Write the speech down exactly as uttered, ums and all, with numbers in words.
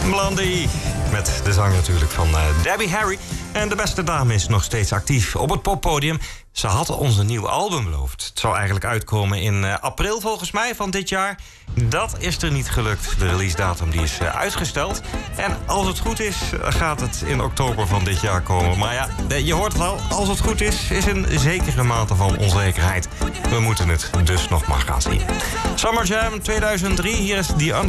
Blondie. Met de zang natuurlijk van uh, Debbie Harry. En de beste dame is nog steeds actief op het poppodium. Ze had ons een nieuw album beloofd. Het zou eigenlijk uitkomen in uh, april volgens mij van dit jaar. Dat is er niet gelukt. De release datum die is uh, uitgesteld. En als het goed is, gaat het in oktober van dit jaar komen. Maar ja, je hoort het al. Als het goed is, is een zekere mate van onzekerheid. We moeten het dus nog maar gaan zien. Summer Jam tweeduizend drie. Hier is The Under